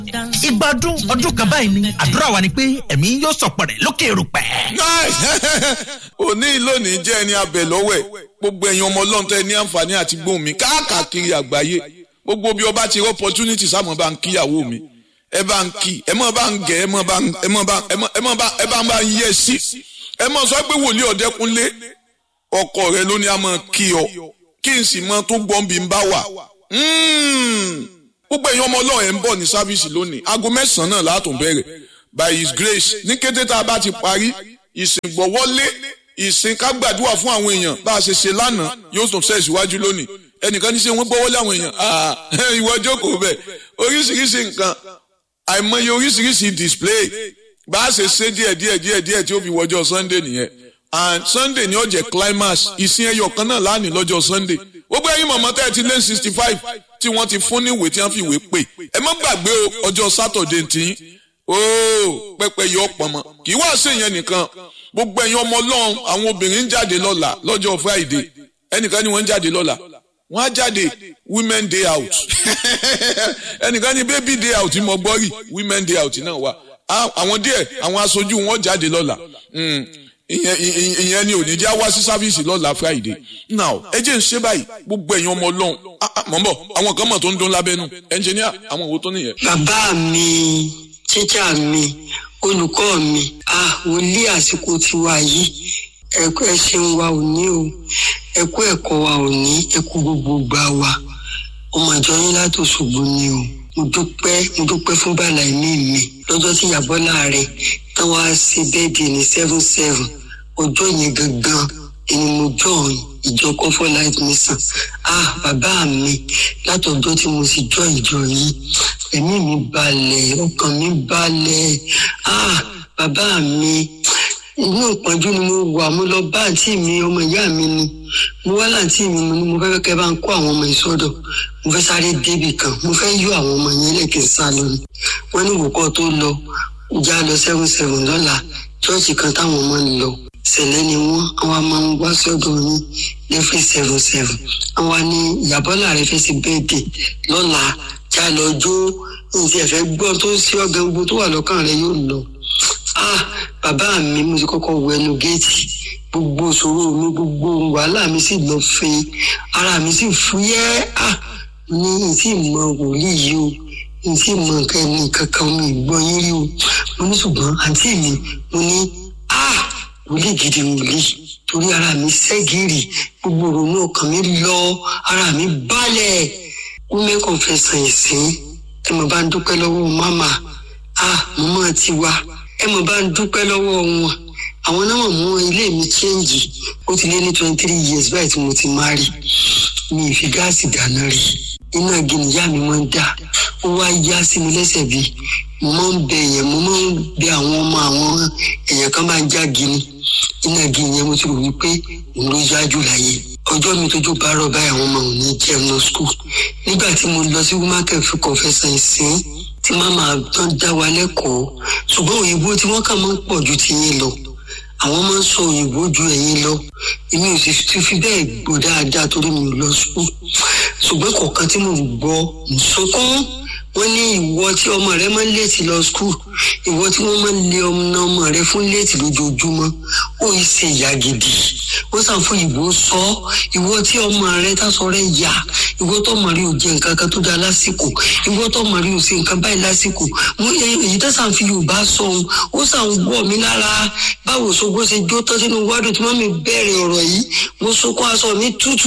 ìgbádùn ọdún kan báyìí ni àdúrà wa ni pé ẹ̀mí yóò sọ̀pọ̀ rẹ̀ lókè erùpẹ̀. òní lónìí jẹ́ ẹni abẹ lọ́wọ́ ẹ̀ gbogbo ẹ̀yin ọmọ ọlọ́run tẹ́ ní àǹfààní àti gbóhùn mi káàkiri àgbáyé gbogbo bí ọba ti rí opportunity sáàmù bá ń kíyàwó mi ẹ bá ń kí ẹ mọ̀ bá ń gẹ̀ ẹ bá ń yẹ sí ẹ mọ̀ sọ pé wòlíì Ọ̀dẹ́kúnlé ọkọ rẹ ló ní a máa kí ọ kí n sì mọ tó gbọ́n bí n bá wà. gbogbo ẹ̀yin ọmọ ọlọ́run ẹ̀ ń bọ̀ ní sáfíìsì lónìí aago 9 náà látún bẹ̀rẹ̀ by his grace ní kété tá a bá ti parí ìsìn gbọ́wọ́lé ìsìn ká gbàdúrà fún àwọn èèyàn bá a ṣe ṣe lánàá yóò tún ṣe síwájú lónìí ẹnìkan ní ṣe wọ́n gbọ́wọ́lé àwọn èèyàn ìwọ jókòó bẹ̀ oríṣiríṣi nǹkan àìmọye oríṣiríṣi display bá a ṣe ṣe díẹ̀ tí ó fi wọjọ́ Sunday nìyẹn and Sunday ni ó jẹ́ climax ìsìn ẹyọ kan náà lánìí lọ́jọ́ Sunday gbogbo ẹ̀yin mọ̀mọ́ tẹ́ ẹ ti lé 65 tí wọ́n ti fún ní ìwé tí wọ́n fi ìwé pè ẹ má gbàgbé ọjọ́ Saturday tí pẹpẹ yọ pọnmọ kì í wá sí ìyẹn nìkan gbogbo ẹ̀yin ọmọ Ọlọ́run àwọn obìnrin ń jáde lọ́la lọ́jọ́ Friday ẹnìkan ni wọ́n ń jáde lọ́la wọ́n á jáde women day out ẹnìkan ni baby day out mo gbọ́ rí women day out náà wà àwọn díẹ̀ àwọn aṣojú wọn jáde lọ́la ìyẹn ni ò ní jẹ́ wá sí sáfíìsì lọ́la Friday now ẹ jẹ́ ń ṣe báyìí gbogbo ẹ̀yin ọmọ Ọlọ́run mọ̀ àwọn kan mọ̀ tó ń dún lábẹ́nu ẹnjìníà àwọn òwò tó nìyẹn. bàbá mi tíjà mi olùkọ́ mi wòlíì àsìkò tiwa yìí ẹ̀kọ́ ẹ̀ṣẹ̀ wa ò ní o ẹ̀kọ́ ẹ̀kọ́ wa ò ní ẹ̀kọ́ gbogbo gbà wa ọmọ ìjọ yín látòṣogbo ni o mo dúpẹ́ fún bàlá ẹ̀mí mi lọ́jọ́ tí Ìyábọ́lá rẹ̀ tán wá sí bẹ́ẹ̀dì ní 7/7 ọjọ́ yẹn gangan ẹni mo join ìjọ Comfort Life Mission bàbá mi látọjọ́ tí mo sì jọ ìjọ yìí ẹ̀mí mi balẹ̀ ọkàn mi balẹ̀ bàbá mi inú ìpọ́njú ni mo wà mo lọ bá àǹtí mi ọmọ ìyá mi ni mo wá láǹtí mi mo ní mo fẹ́ kẹ́ bá ń kó àwọn ọmọ ìsọdọ̀ mo fẹ́ sáré débì kan mo fẹ́ yọ àwọn ọmọ yẹn lẹ́kẹ̀ẹ́ sá lónìí wọ́n ní ìwòkọ́ tó lọ já lọ 7/7 lọ́la ṣọ́ọ̀ṣì kan táwọn ọmọ ń lọ ṣẹlẹ̀ ni àwọn máa ń wá sọ́dọ̀ yín lẹ́fẹ̀ 7/7 àwọn ní Ìyábọ́lá rẹ̀ fẹ́ sí bẹ́ẹ̀dẹ̀ lọ́la já lọ jó nǹkan ẹ̀fẹ́ gbọ́n tó sí ọ̀gá gbogbo tó wà lọ́kàn rẹ̀ yóò lọ. Bàbá mi mo ti kọ́kọ́ wọ ẹnu géètì gbogbo ìṣòro mi gbogbo wàhálà mi sì lọ fẹ́ ara mi sì fúyẹ́ ní ìtì ìmọ̀ wòlíì yìí o ìtì ìmọ̀ nǹkan ẹni kankan mi ìgbọ́ yín rí o mo ní ṣùgbọ́n àǹtí mi mo ní wòlíì gidi wòlíì torí ara mi ṣẹ́gìrì gbogbo ìrònú ọkàn mi lọ ara mi balẹ̀ women confession ìsìn ẹ mọ̀ bá ń dúpẹ́ lọ́wọ́ mama mama ti wá ẹ mọ̀ bá ń dúpẹ́ lọ́wọ́ wọn àwọn náà mú ilé mi change ó ti lé ní 23 years báyìí tí mo ti marry mi ì fi gáàsì dáná rí iná igi nìyá mi máa ń dá ó wá yá sí mi lẹ́sẹ̀ bí mo máa ń bẹ èèyàn mo máa ń bẹ àwọn ọmọ àwọn èèyàn kan máa ń já gini iná igi yẹn mo ti rò wípé òun ló yájú láyé ọjọ́ mi tójú bá rọ̀ báyìí àwọn ọmọ òun ní jẹun lọ school nígbà tí mo lọ sí womack fún confession ìsìn tí màmá tán dá wa lẹ́kọ̀ọ́ ṣùgbọ́n òyìnbó tí wọ́n kà máa ń pọ̀ ju ti yín lọ àwọn máa ń sọ òyìnbó ju ẹ̀yin lọ èmi ò sì ti fi bẹ́ẹ̀ gbọ́ dáadáa torí mi ò lọ school ṣùgbọ́n kọ̀ọ̀kan tí mo gbọ́ ń sọkún wọ́n ní ìwọ tí ọmọ rẹ máa ń léètì lọ school ìwọ tí wọ́n máa ń lé ọmọ rẹ fún léètì lójoojúmọ́ ó yìí ṣe ìyá gidi wọ́n sàn fún ìbò sọ ìwọ tí ọmọ rẹ tásọ rẹ yà ìwọ tó mọ̀ rí ò jẹ nǹkan kan tó dáa lásìkò ìwọ tó mọ̀ rí ò ṣe nǹkan báyìí lásìkò mo èyí tó sàn fi Yorùbá sọ ohun ó sàn wọ̀ mí lára báwo Ṣògo ṣe jó tán sínú wádùn tí wọ́n mi bẹ̀rẹ̀ ọ̀rọ̀ yìí mo sọkún aṣọ mi tútù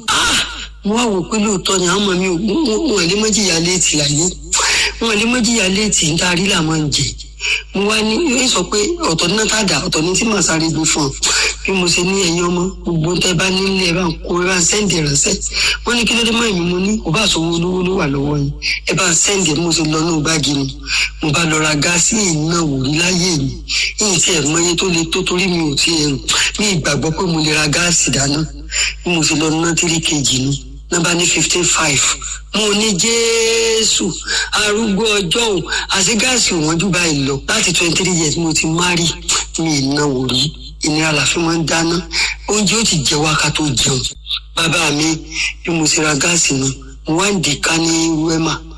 mo wá wò pé lóòótọ́ ni àwọn ọmọ mi wọn lè mọ́jìyà léètì láyé wọn lè mọ́jìyà léètì ń darí làwọn ń jẹ mo wá ní yóò sọ pé ọ̀tọ̀ ní tàdá ọ̀tọ̀ ní tí màá sáré gbé fún ọ bí mo ṣe ní ẹ̀yin ọmọ gbogbo tẹ́ bá nílé ẹ bá ń kó ẹ bá ń sẹ́ǹdì ránṣẹ́ wọ́n ní kí ló dé mọ́ èmi mo ní kò bá sọ̀wọ́ olówó ló wà lọ́wọ́ yín ẹ bá ń sẹ́ǹdì mo ṣe lọ ní báàgì mi mo bá lọ ra gáàsì iná wòrí láyé mi yìí tí ẹ̀ mọ́yé tó le tó torí mi ò tí ẹ̀ ní ìgbàgbọ́ pé mo lè ra gáàsì dáná bí mo ṣe lọ ná 3 kg ni nọ́mbà ní 15.5 mo ní Jésù arúgbó ọjọ́ ò àti gáàsì òwọ́n jù báyìí lọ láti 23 years mo ti marry mi ìnáwó rí ìnira la fi máa ń dáná oúnjẹ ó ti jẹ wá ká tó jẹun bàbá mi bí mo ṣe ra gáàsì nu mo wá ń dìka ní wẹ́mà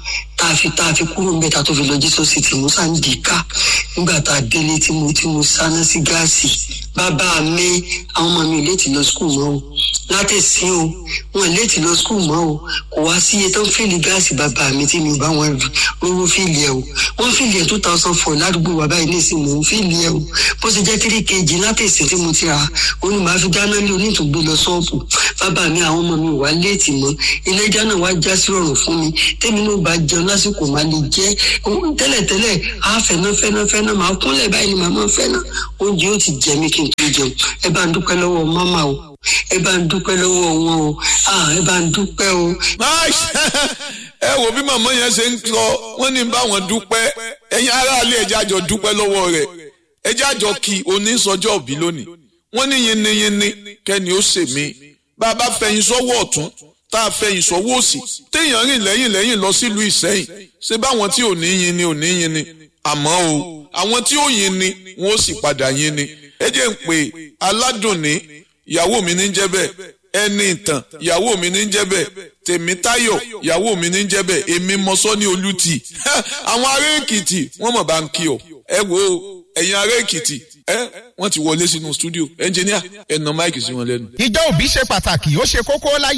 tá a fi kúrò mẹ́ta tó fi lọ Jesus City mo sá ń dì ká nígbà tá a délé tí mo sáná sí gáàsì. Bàbá mi àwọn ọmọ mi léètì lọ skul mọ́ o látẹ̀sí o wọn léètì lọ skul mọ́ o kò wá sí iye tó ń fìlì gáàsì bàbá mi tí mi ò bá wọn rówó fìlì ẹ̀ o wọ́n fìlì ẹ̀ 2004 ládùúgbò bàbá yìí nísìnyí mò ń fìlì ẹ̀ o bó ṣe jẹ́ 3 kg látẹ̀sí tí mo ti rà ó ní màá fi dáná lé onítùgbé lọ ṣọ́ọ̀bù. Bàbá mi àwọn ọmọ mi wà léètì mọ́ ilé ìjà náà wá já sí ọ̀rọ̀ fún mi tèmi náà bá jẹun lásìkò máa lè jẹ́ tẹ́lẹ̀tẹ́lẹ̀ á fẹ́ná máa kúnlẹ̀ báyìí ni màmá fẹ́ná oúnjẹ ó ti jẹ mí kí n tó jẹun. Ẹ bá ń dúpẹ́ lọ́wọ́ mámà o ẹ bá ń dúpẹ́ lọ́wọ́ wọn o ẹ bá ń dúpẹ́ o. ẹ wo bí màmá yẹn ṣe ń sọ wọ́n ní bá wọn dúpẹ́ ẹ̀yin aráàlú ẹ̀jẹ̀ àjọ dúpẹ́ lọ́wọ́ rẹ̀ ẹ̀jẹ̀ àjọ kí onísọjọ́ òbí lónìí wọ́n ní yinni kẹ́ni ó ṣèmí bá a bá fẹ̀yìn sọ́wọ́ ọ̀tún tá a fẹ̀yìn sọ́wọ́ òsì téèyàn rìn lẹ́yìn lọ sílùú Ìṣẹ́yìn ṣé báwọn tí ò ní yin ni àmọ́ o àwọn tí ó yin ni wọ́n ó sì padà yin ni ẹ jẹ́ ń pè aládùnní ìyàwó mi ní jẹ́ bẹ́ẹ̀ ẹni ìtàn ìyàwó mi ní jẹ́ bẹ́ẹ̀ Tèmítáyọ̀ ìyàwó mi ní jẹ́ bẹ́ẹ̀ èmi mọ́sọ́ ní Olútì àwọn ará Èkìtì wọ́n mọ̀ bá ń kí ọ ẹ wo ẹ̀yin ará Èkìtì wọ́n ti wọlé sínú stúdíò ẹnjìníà ẹ nà máìkì sí wọn lẹ́nu. ìjọ òbí ṣe pàtàkì ó ṣe kókó láyé.